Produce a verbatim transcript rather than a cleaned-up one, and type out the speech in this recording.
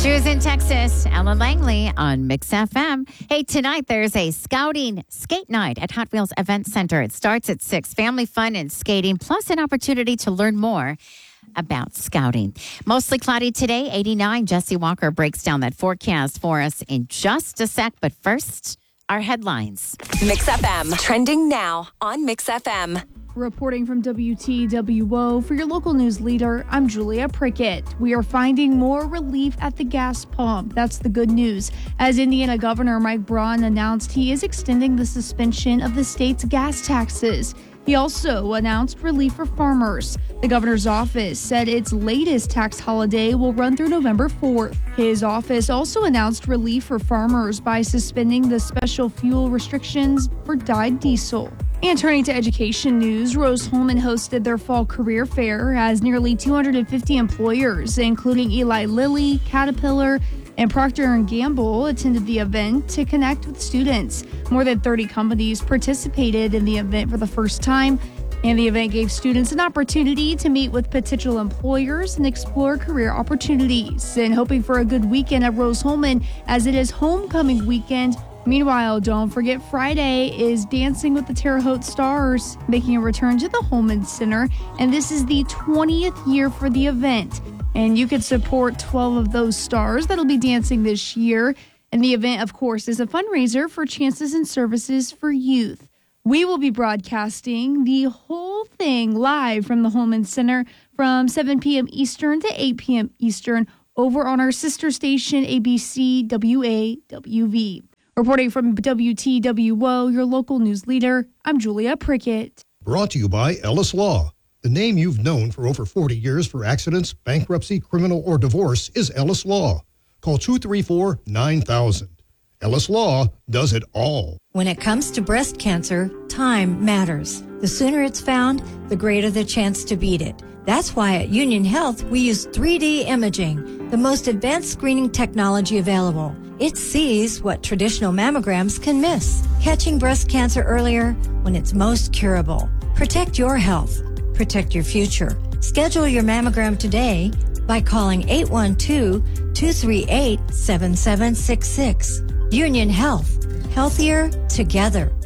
Shoes in Texas, Ella Langley on Mix F M. Hey, tonight there's a scouting skate night at Hot Wheels Event Center. It starts at six. Family fun and skating, plus an opportunity to learn more about scouting. Mostly cloudy today, eighty-nine. Jesse Walker breaks down that forecast for us in just a sec. But first, our headlines. Mix F M, trending now on Mix F M. Reporting from W T W O for your local news leader, I'm Julia Prickett. We are finding more relief at the gas pump. That's the good news, as Indiana Governor Mike Braun announced he is extending the suspension of the state's gas taxes. He also announced relief for farmers. The governor's office said its latest tax holiday will run through November fourth. His office also announced relief for farmers by suspending the special fuel restrictions for dyed diesel. And turning to education news, Rose-Hulman hosted their fall career fair as nearly two hundred fifty employers, including Eli Lilly, Caterpillar, and Procter and Gamble, attended the event to connect with students. More than thirty companies participated in the event for the first time, and the event gave students an opportunity to meet with potential employers and explore career opportunities. And hoping for a good weekend at Rose-Hulman, as it is homecoming weekend. Meanwhile, don't forget Friday is Dancing with the Terre Haute Stars, making a return to the Hulman Center, and this is the twentieth year for the event. And you could support twelve of those stars that'll be dancing this year. And the event, of course, is a fundraiser for Chances and Services for Youth. We will be broadcasting the whole thing live from the Hulman Center from seven p.m. Eastern to eight p.m. Eastern over on our sister station, A B C W A W V. Reporting from W T W O, your local news leader, I'm Julia Prickett. Brought to you by Ellis Law. The name you've known for over forty years for accidents, bankruptcy, criminal, or divorce is Ellis Law. Call two three four, nine thousand. Ellis Law does it all. When it comes to breast cancer, time matters. The sooner it's found, the greater the chance to beat it. That's why at Union Health, we use three D imaging, the most advanced screening technology available. It sees what traditional mammograms can miss, catching breast cancer earlier when it's most curable. Protect your health. Protect your future. Schedule your mammogram today by calling eight one two, two three eight, seven seven six six. Union Health. Healthier together.